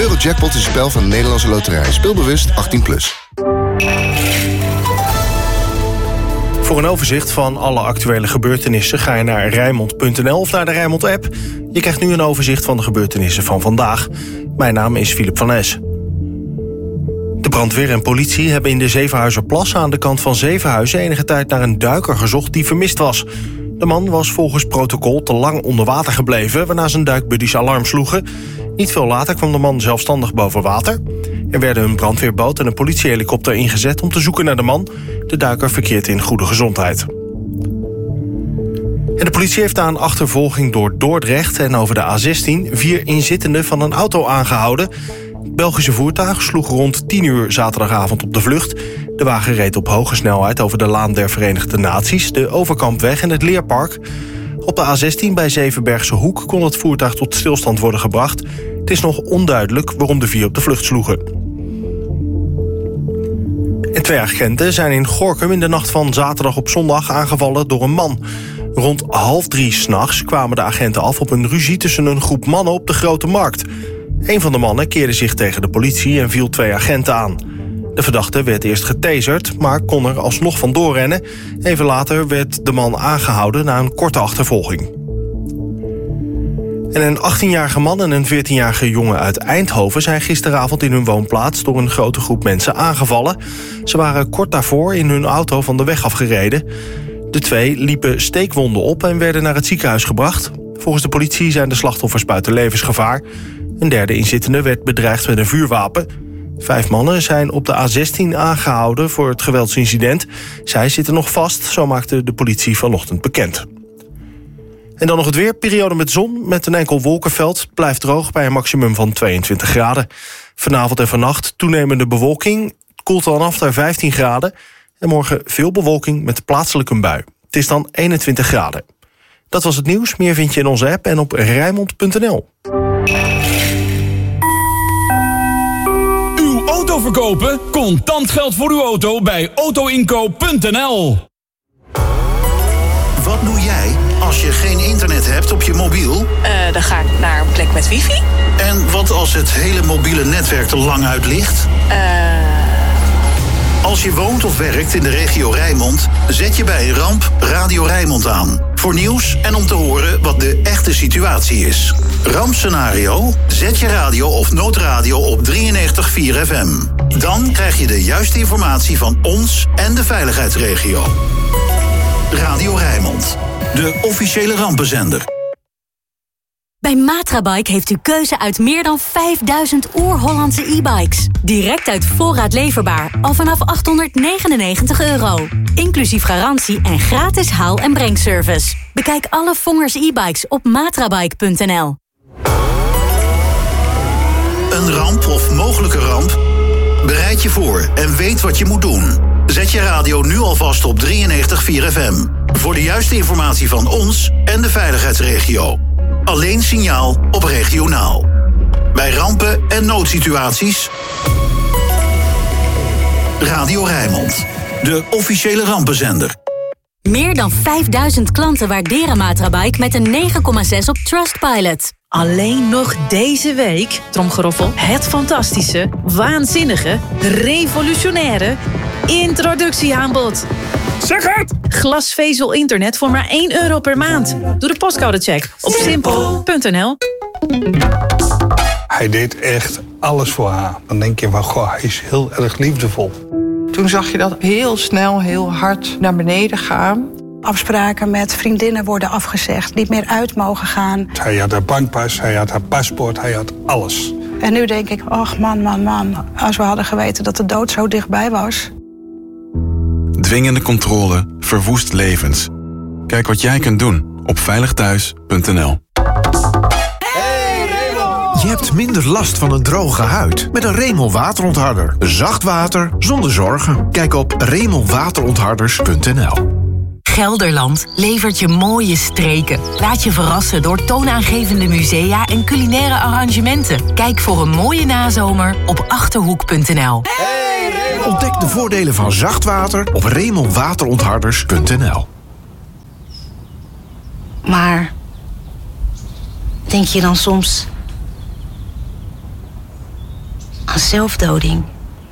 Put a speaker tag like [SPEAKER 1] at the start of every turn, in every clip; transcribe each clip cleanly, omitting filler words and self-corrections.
[SPEAKER 1] Eurojackpot is een spel van de Nederlandse Loterij. Speel bewust 18+.
[SPEAKER 2] Voor een overzicht van alle actuele gebeurtenissen ga je naar Rijnmond.nl of naar de Rijnmond-app. Je krijgt nu een overzicht van de gebeurtenissen van vandaag. Mijn naam is Philip van Es. De brandweer en politie hebben in de Zevenhuizerplas aan de kant van Zevenhuizen enige tijd naar een duiker gezocht die vermist was. De man was volgens protocol te lang onder water gebleven, waarna zijn duikbuddies alarm sloegen. Niet veel later kwam de man zelfstandig boven water. Er werden een brandweerboot en een politiehelikopter ingezet om te zoeken naar de man. De duiker verkeert in goede gezondheid. En de politie heeft na een achtervolging door Dordrecht en over de A16 4 inzittenden van een auto aangehouden. Het Belgische voertuig sloeg rond 10 uur zaterdagavond op de vlucht. De wagen reed op hoge snelheid over de Laan der Verenigde Naties, de Overkampweg en het Leerpark. Op de A16 bij Zevenbergse Hoek kon het voertuig tot stilstand worden gebracht. Het is nog onduidelijk waarom de 4 op de vlucht sloegen. En 2 agenten zijn in Gorinchem in de nacht van zaterdag op zondag aangevallen door een man. Rond 2:30 s'nachts kwamen de agenten af op een ruzie tussen een groep mannen op de Grote Markt. Een van de mannen keerde zich tegen de politie en viel 2 agenten aan. De verdachte werd eerst getaserd, maar kon er alsnog vandoor rennen. Even later werd de man aangehouden na een korte achtervolging. En een 18-jarige man en een 14-jarige jongen uit Eindhoven zijn gisteravond in hun woonplaats door een grote groep mensen aangevallen. Ze waren kort daarvoor in hun auto van de weg afgereden. De 2 liepen steekwonden op en werden naar het ziekenhuis gebracht. Volgens de politie zijn de slachtoffers buiten levensgevaar. Een derde inzittende werd bedreigd met een vuurwapen. 5 mannen zijn op de A16 aangehouden voor het geweldsincident. Zij zitten nog vast, zo maakte de politie vanochtend bekend. En dan nog het weer. Periode met zon, met een enkel wolkenveld. Het blijft droog bij een maximum van 22 graden. Vanavond en vannacht toenemende bewolking. Het koelt dan af naar 15 graden. En morgen veel bewolking met plaatselijk een bui. Het is dan 21 graden. Dat was het nieuws. Meer vind je in onze app en op Rijnmond.nl.
[SPEAKER 3] Uw auto verkopen? Contant geld voor uw auto bij autoinkoop.nl.
[SPEAKER 4] Wat doe jij als je geen internet hebt op je mobiel?
[SPEAKER 5] Dan ga ik naar een plek met wifi.
[SPEAKER 4] En wat als het hele mobiele netwerk er lang uit ligt? Als je woont of werkt in de regio Rijnmond, zet je bij een ramp Radio Rijnmond aan. Voor nieuws en om te horen wat de echte situatie is. Rampscenario? Zet je radio of noodradio op 93.4 FM. Dan krijg je de juiste informatie van ons en de veiligheidsregio. Radio Rijnmond, de officiële rampenzender.
[SPEAKER 6] Bij Matrabike heeft u keuze uit meer dan 5000 oer-Hollandse e-bikes. Direct uit voorraad leverbaar, al vanaf €899. Inclusief garantie en gratis haal- en brengservice. Bekijk alle Vongers e-bikes op matrabike.nl.
[SPEAKER 4] Een ramp of mogelijke ramp? Bereid je voor en weet wat je moet doen. Zet je radio nu alvast op 93.4 FM. Voor de juiste informatie van ons en de veiligheidsregio. Alleen signaal op regionaal. Bij rampen en noodsituaties. Radio Rijnmond, de officiële rampenzender.
[SPEAKER 6] Meer dan 5000 klanten waarderen Matrabike met een 9,6 op Trustpilot.
[SPEAKER 7] Alleen nog deze week, tromgeroffel, het fantastische, waanzinnige, revolutionaire introductieaanbod.
[SPEAKER 3] Zeg het!
[SPEAKER 7] Glasvezel internet voor maar €1 per maand. Doe de postcodecheck op simpel.nl.
[SPEAKER 8] Hij deed echt alles voor haar. Dan denk je van, goh, hij is heel erg liefdevol.
[SPEAKER 9] Toen zag je dat heel snel, heel hard naar beneden gaan.
[SPEAKER 10] Afspraken met vriendinnen worden afgezegd, niet meer uit mogen gaan.
[SPEAKER 8] Hij had haar bankpas, hij had haar paspoort, hij had alles.
[SPEAKER 10] En nu denk ik, ach man, als we hadden geweten dat de dood zo dichtbij was.
[SPEAKER 11] Dwingende controle verwoest levens. Kijk wat jij kunt doen op veiligthuis.nl.
[SPEAKER 12] Je hebt minder last van een droge huid met een Remel waterontharder. Zacht water zonder zorgen. Kijk op remelwaterontharders.nl.
[SPEAKER 13] Gelderland levert je mooie streken. Laat je verrassen door toonaangevende musea en culinaire arrangementen. Kijk voor een mooie nazomer op achterhoek.nl.
[SPEAKER 12] Ontdek de voordelen van zacht water op remelwaterontharders.nl.
[SPEAKER 14] Maar denk je dan soms... aan zelfdoding.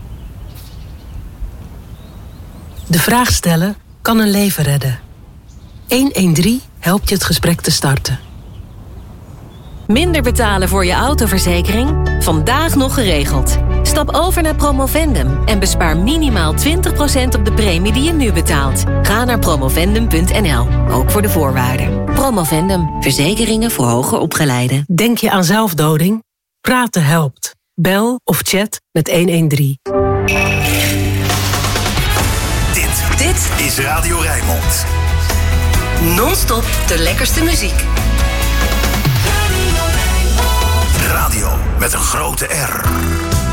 [SPEAKER 15] De vraag stellen kan een leven redden. 113 helpt je het gesprek te starten.
[SPEAKER 6] Minder betalen voor je autoverzekering? Vandaag nog geregeld. Stap over naar Promovendum en bespaar minimaal 20% op de premie die je nu betaalt. Ga naar promovendum.nl, ook voor de voorwaarden. Promovendum, verzekeringen voor hoger opgeleiden.
[SPEAKER 15] Denk je aan zelfdoding? Praten helpt. Bel of chat met 113.
[SPEAKER 4] Dit is Radio Rijnmond.
[SPEAKER 6] Non-stop de lekkerste muziek.
[SPEAKER 4] Radio met een grote R.